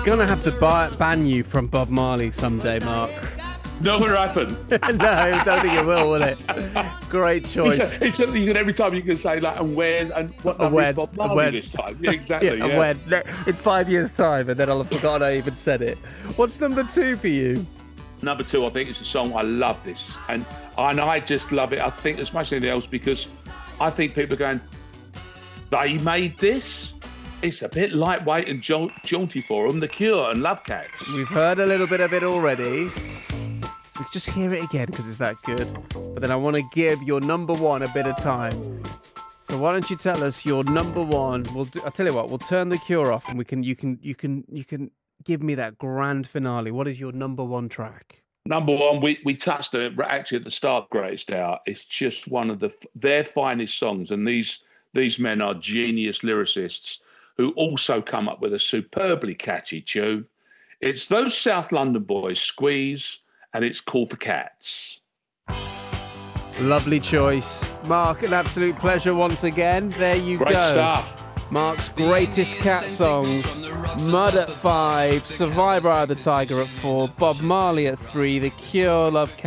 Gonna have to ban you from Bob Marley someday, Mark. Not going to happen. No, I don't think it will it? Great choice. Every time you can say like, and where's and what number is Bob Marley this time? Yeah, exactly. Yeah, when? In 5 years' time, and then I'll have forgotten I even said it. What's number 2 for you? Number 2, I think it's a song. I love this, and I just love it. I think as much as anything else because I think people are going, they made this. It's a bit lightweight and jaunty for them. The Cure and Love Cats. We've heard a little bit of it already. We could just hear it again because it's that good. But then I want to give your number 1 a bit of time. So why don't you tell us your number 1? I'll tell you what. We'll turn the Cure off, and you can give me that grand finale. What is your number 1 track? Number 1, we touched on it actually at the start. Greatest Hour. It's just one of their finest songs, and these men are genius lyricists who also come up with a superbly catchy tune. It's those South London boys, Squeeze. And it's called The Cats. Lovely choice. Mark, an absolute pleasure once again. There you go. Great stuff. Mark's greatest cat songs. Mud at 5, Survivor Eye of the Tiger at 4, Bob Marley at 3, The Cure, Love Cats.